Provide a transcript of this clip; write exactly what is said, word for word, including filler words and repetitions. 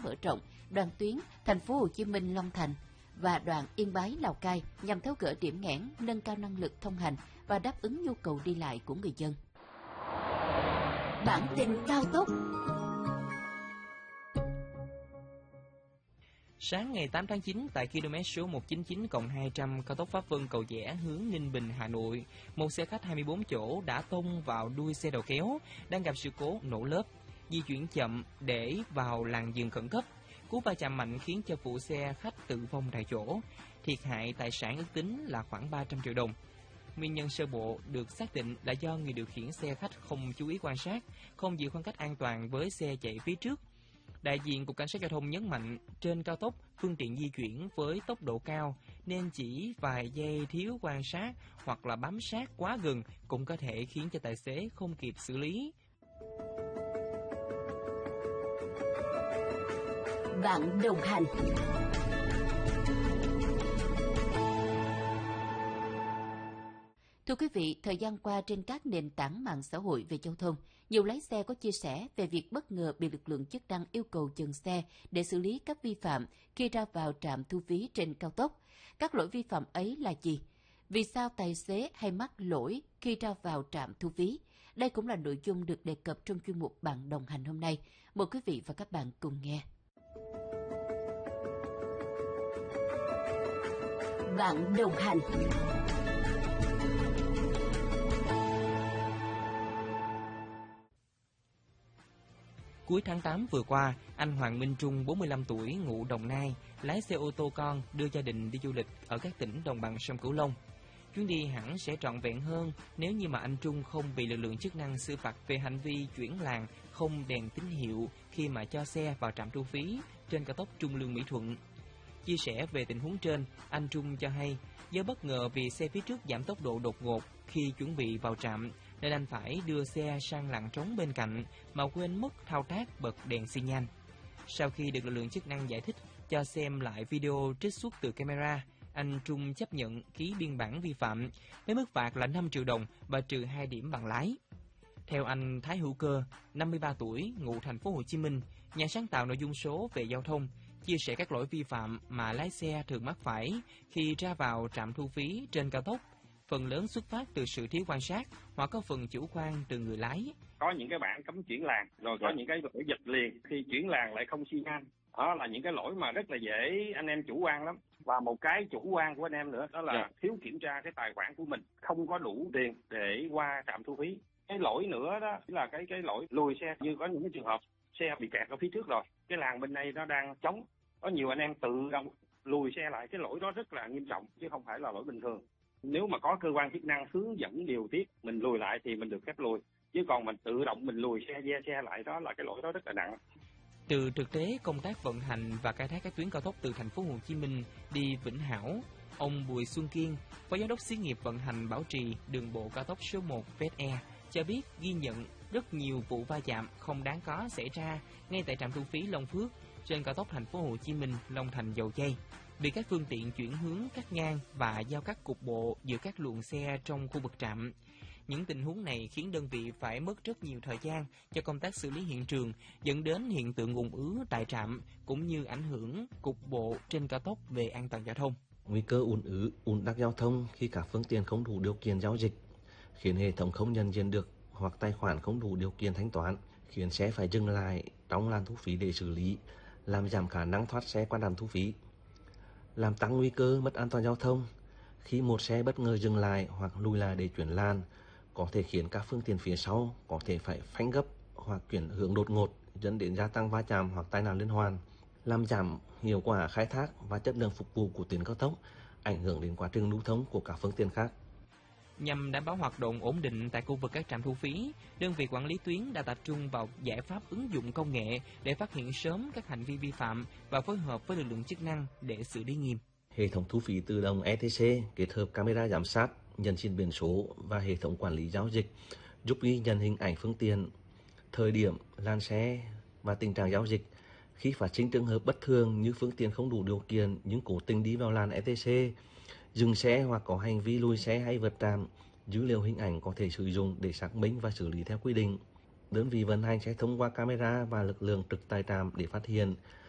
mở rộng đoạn tuyến Thành phố Hồ Chí Minh Long Thành và đoạn Yên Bái Lào Cai nhằm tháo gỡ điểm nghẽn, nâng cao năng lực thông hành và đáp ứng nhu cầu đi lại của người dân. Bản tin cao tốc. Sáng ngày tám tháng chín, tại km số một chín chín cộng hai trăm cao tốc Pháp Vân Cầu Giẽ hướng Ninh Bình, Hà Nội, một xe khách hai mươi bốn chỗ đã tông vào đuôi xe đầu kéo đang gặp sự cố nổ lốp, di chuyển chậm để vào làn dừng khẩn cấp. Cú va chạm mạnh khiến cho phụ xe khách tử vong tại chỗ. Thiệt hại tài sản ước tính là khoảng ba trăm triệu đồng. Nguyên nhân sơ bộ được xác định là do người điều khiển xe khách không chú ý quan sát, không giữ khoảng cách an toàn với xe chạy phía trước. Đại diện Cục Cảnh sát Giao thông nhấn mạnh, trên cao tốc, phương tiện di chuyển với tốc độ cao nên chỉ vài giây thiếu quan sát hoặc là bám sát quá gần cũng có thể khiến cho tài xế không kịp xử lý. Bạn đồng hành. Thưa quý vị, thời gian qua trên các nền tảng mạng xã hội về giao thông, nhiều lái xe có chia sẻ về việc bất ngờ bị lực lượng chức năng yêu cầu dừng xe để xử lý các vi phạm khi ra vào trạm thu phí trên cao tốc. Các lỗi vi phạm ấy là gì? Vì sao tài xế hay mắc lỗi khi ra vào trạm thu phí? Đây cũng là nội dung được đề cập trong chuyên mục Bạn đồng hành hôm nay. Mời quý vị và các bạn cùng nghe. Bạn đồng hành. Cuối tháng tám vừa qua, anh Hoàng Minh Trung, bốn mươi lăm tuổi, ngụ Đồng Nai, lái xe ô tô con đưa gia đình đi du lịch ở các tỉnh đồng bằng sông Cửu Long. Chuyến đi hẳn sẽ trọn vẹn hơn nếu như mà anh Trung không bị lực lượng chức năng xử phạt về hành vi chuyển làn không đèn tín hiệu khi mà cho xe vào trạm thu phí trên cao tốc Trung Lương Mỹ Thuận. Chia sẻ về tình huống trên, anh Trung cho hay do bất ngờ vì xe phía trước giảm tốc độ đột ngột khi chuẩn bị vào trạm nên anh phải đưa xe sang làn trống bên cạnh mà quên mất thao tác bật đèn xi nhan. Sau khi được lực lượng chức năng giải thích cho xem lại video trích xuất từ camera, anh Trung chấp nhận ký biên bản vi phạm với mức phạt là năm triệu đồng và trừ hai điểm bằng lái. Theo anh Thái Hữu Cơ, năm mươi ba tuổi, ngụ thành phố Hồ Chí Minh, nhà sáng tạo nội dung số về giao thông, chia sẻ các lỗi vi phạm mà lái xe thường mắc phải khi ra vào trạm thu phí trên cao tốc. Phần lớn xuất phát từ sự thiếu quan sát hoặc có phần chủ quan từ người lái. Có những cái bảng cấm chuyển làn, rồi có những cái lỗi giật liền khi chuyển làn lại không xi nhan. Đó là những cái lỗi mà rất là dễ anh em chủ quan lắm. Và một cái chủ quan của anh em nữa đó là yeah. thiếu kiểm tra cái tài khoản của mình, không có đủ tiền để qua trạm thu phí. Cái lỗi nữa đó là cái cái lỗi lùi xe, như có những cái trường hợp xe bị kẹt ở phía trước rồi, cái làn bên này nó đang trống, có nhiều anh em tự động lùi xe lại, cái lỗi đó rất là nghiêm trọng chứ không phải là lỗi bình thường. Nếu mà có cơ quan chức năng hướng dẫn điều tiết mình lùi lại thì mình được phép lùi, chứ còn mình tự động mình lùi xe ve xe lại đó là cái lỗi đó rất là nặng. Từ thực tế công tác vận hành và khai thác các tuyến cao tốc từ thành phố Hồ Chí Minh đi Vĩnh Hảo, ông Bùi Xuân Kiên, Phó Giám đốc Xí nghiệp vận hành bảo trì đường bộ cao tốc số một Vét E cho biết ghi nhận rất nhiều vụ va chạm không đáng có xảy ra ngay tại trạm thu phí Long Phước trên cao tốc thành phố Hồ Chí Minh Long Thành Dầu Giây, vì các phương tiện chuyển hướng cắt ngang và giao cắt cục bộ giữa các luồng xe trong khu vực trạm. Những tình huống này khiến đơn vị phải mất rất nhiều thời gian cho công tác xử lý hiện trường, dẫn đến hiện tượng ùn ứ tại trạm cũng như ảnh hưởng cục bộ trên cao tốc về an toàn giao thông. Nguy cơ ùn ứ, ùn tắc giao thông khi các phương tiện không đủ điều kiện giao dịch, khiến hệ thống không nhận diện được hoặc tài khoản không đủ điều kiện thanh toán, khiến xe phải dừng lại trong làn thu phí để xử lý, làm giảm khả năng thoát xe qua trạm thu phí, làm tăng nguy cơ mất an toàn giao thông. Khi một xe bất ngờ dừng lại hoặc lùi lại để chuyển làn, có thể khiến các phương tiện phía sau có thể phải phanh gấp hoặc chuyển hướng đột ngột, dẫn đến gia tăng va chạm hoặc tai nạn liên hoàn, làm giảm hiệu quả khai thác và chất lượng phục vụ của tuyến cao tốc, ảnh hưởng đến quá trình lưu thông của các phương tiện khác. Nhằm đảm bảo hoạt động ổn định tại khu vực các trạm thu phí, đơn vị quản lý tuyến đã tập trung vào giải pháp ứng dụng công nghệ để phát hiện sớm các hành vi vi phạm và phối hợp với lực lượng chức năng để xử lý nghiêm. Hệ thống thu phí tự động e tê xê kết hợp camera giám sát, nhận diện biển số và hệ thống quản lý giao dịch giúp ghi nhận hình ảnh phương tiện, thời điểm, làn xe và tình trạng giao dịch. Khi phát sinh trường hợp bất thường như phương tiện không đủ điều kiện nhưng cố tình đi vào làn e tê xê, dừng xe hoặc có hành vi lùi xe hay vượt trạm, dữ liệu hình ảnh có thể sử dụng để xác minh và xử lý theo quy định. Đơn vị vận hành sẽ thông qua camera và lực lượng trực tại trạm để phát hiện,